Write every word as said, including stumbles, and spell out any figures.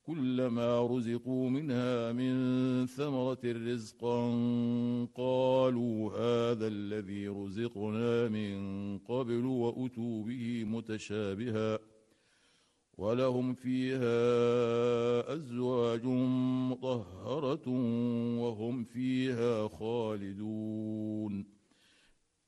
كلما رزقوا منها من ثمرة رزقا قالوا هذا الذي رزقنا من قبل وأتوا به متشابها ولهم فيها أزواج مطهرة وهم فيها